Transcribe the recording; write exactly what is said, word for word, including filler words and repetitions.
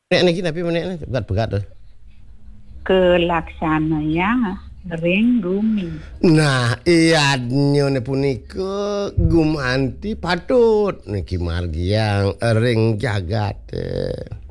Nek niki tapi meneh begat-begat tuh. Kelaksanaya ring gumi. Nah, iya nyone punika gumanti patut niki margi yang ring jagat.